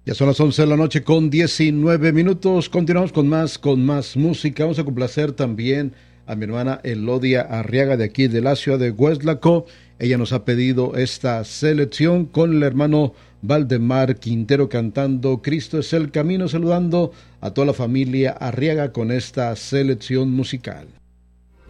Ya son las 11 de la noche con 19 minutos. Continuamos con más música. Vamos a complacer también a mi hermana Elodia Arriaga de aquí de la ciudad de Hueslaco. Ella nos ha pedido esta selección con el hermano Valdemar Quintero cantando Cristo es el camino, saludando a toda la familia Arriaga con esta selección musical.